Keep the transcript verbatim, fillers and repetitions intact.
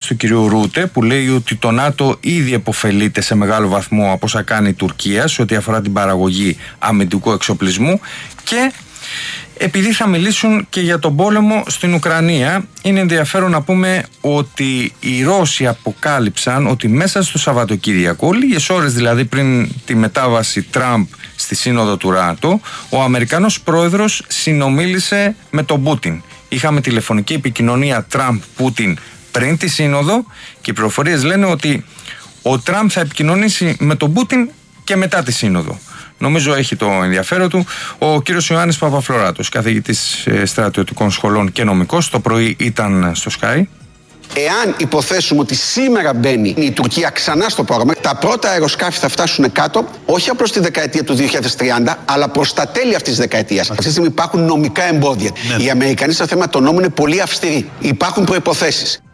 του κυρίου Ρούτε, που λέει ότι το ΝΑΤΟ ήδη επωφελείται σε μεγάλο βαθμό από όσα κάνει η Τουρκία σε ό,τι αφορά την παραγωγή αμυντικού εξοπλισμού, και επειδή θα μιλήσουν και για τον πόλεμο στην Ουκρανία, είναι ενδιαφέρον να πούμε ότι οι Ρώσοι αποκάλυψαν ότι μέσα στο Σαββατοκύριακο, λίγες ώρες δηλαδή πριν τη μετάβαση Τραμπ στη σύνοδο του ΝΑΤΟ, ο Αμερικανός πρόεδρος συνομίλησε με τον Πούτιν. Είχαμε τηλεφωνική επικοινωνία Τραμπ-Πούτιν πριν τη σύνοδο και οι πληροφορίες λένε ότι ο Τραμπ θα επικοινωνήσει με τον Πούτιν και μετά τη σύνοδο. Νομίζω έχει το ενδιαφέρον του. Ο κύριος Ιωάννης Παπαφλωράτος, καθηγητής στρατιωτικών σχολών και νομικός, το πρωί ήταν στο Sky. Εάν υποθέσουμε ότι σήμερα μπαίνει η Τουρκία ξανά στο πρόγραμμα, τα πρώτα αεροσκάφη θα φτάσουν κάτω, όχι απλώς τη δεκαετία του δύο χιλιάδες τριάντα, αλλά προς τα τέλη αυτής της δεκαετίας. Αυτή τη στιγμή υπάρχουν νομικά εμπόδια. Ναι. Οι Αμερικανοί στο θέμα των νόμων είναι πολύ αυστηροί. Υπάρχουν προϋποθέσεις.